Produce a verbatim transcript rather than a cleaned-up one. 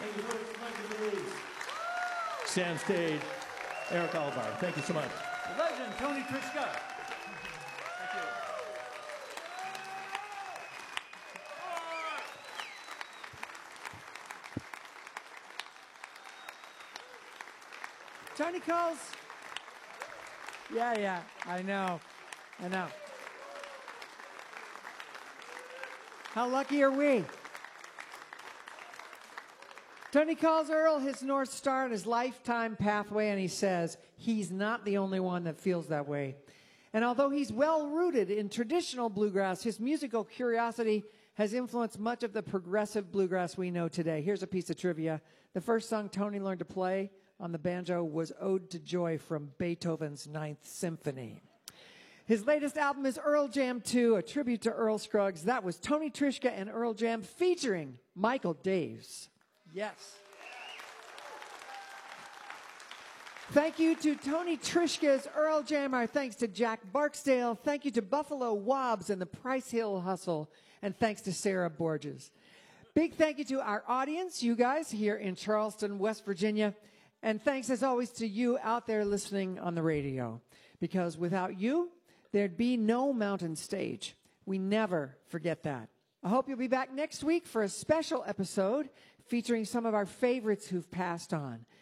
Thank you very much, please. Sam Stade, Eric Alvar. Thank you so much. The legend, Tony Trischka. Thank you. Tony calls. Yeah, yeah, I know. I know. How lucky are we? Tony calls Earl his North Star and his lifetime pathway, and he says he's not the only one that feels that way. And although he's well-rooted in traditional bluegrass, his musical curiosity has influenced much of the progressive bluegrass we know today. Here's a piece of trivia. The first song Tony learned to play on the banjo was Ode to Joy from Beethoven's Ninth Symphony. His latest album is Earl Jam two, a tribute to Earl Scruggs. That was Tony Trischka and Earl Jam featuring Michael Daves. Yes. Thank you to Tony Trischka's Earl Jam. Our thanks to Jack Barksdale. Thank you to Buffalo Wobbs and the Price Hill Hustle. And thanks to Sarah Borges. Big thank you to our audience, you guys here in Charleston, West Virginia. And thanks, as always, to you out there listening on the radio. Because without you, there'd be no Mountain Stage. We never forget that. I hope you'll be back next week for a special episode featuring some of our favorites who've passed on.